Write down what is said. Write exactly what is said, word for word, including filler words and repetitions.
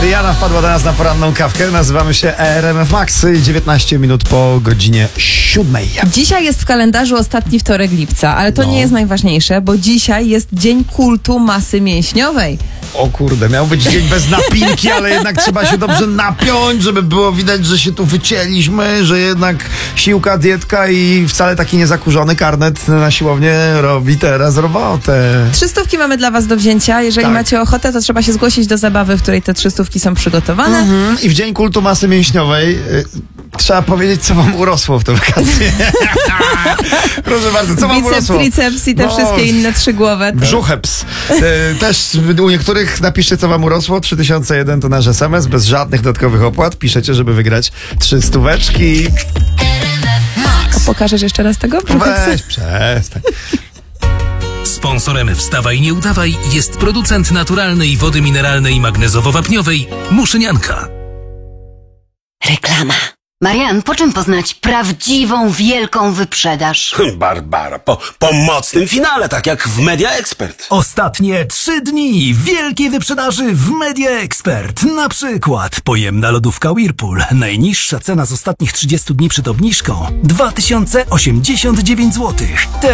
Rihanna wpadła do nas na poranną kawkę. Nazywamy się E R M F Max. dziewiętnaście minut po godzinie siódmej. Dzisiaj jest w kalendarzu ostatni wtorek lipca, ale to No. nie jest najważniejsze, bo dzisiaj jest Dzień Kultu Masy Mięśniowej. O kurde, miał być dzień bez napinki, ale jednak trzeba się dobrze napiąć, żeby było widać, że się tu wycięliśmy, że jednak siłka, dietka i wcale taki niezakurzony karnet na siłownię robi teraz robotę. Trzystówki mamy dla was do wzięcia. Jeżeli Tak. macie ochotę, to trzeba się zgłosić do zabawy, w której te trzystówki są przygotowane. Mhm. I w Dzień Kultu Masy Mięśniowej y, trzeba powiedzieć, co wam urosło w te wakacje. Proszę bardzo, co wam Biceps, urosło? triceps i te No, wszystkie inne trzygłowe. To... Brzucheps. Y, też u niektórych napiszcie, co wam urosło. trzy tysiące jeden to nasz S M S, bez żadnych dodatkowych opłat. Piszecie, żeby wygrać trzy stóweczki. Pokażesz jeszcze raz tego? Weź, przestań. Sponsorem Wstawaj Nie Udawaj jest producent naturalnej wody mineralnej magnezowo-wapniowej Muszynianka. Reklama. Marian, po czym poznać prawdziwą, wielką wyprzedaż? Barbara, po, po mocnym finale, tak jak w Media Expert. Ostatnie trzy dni wielkiej wyprzedaży w Media Expert. Na przykład pojemna lodówka Whirlpool. Najniższa cena z ostatnich trzydziestu dni przed obniżką dwa tysiące osiemdziesiąt dziewięć złotych.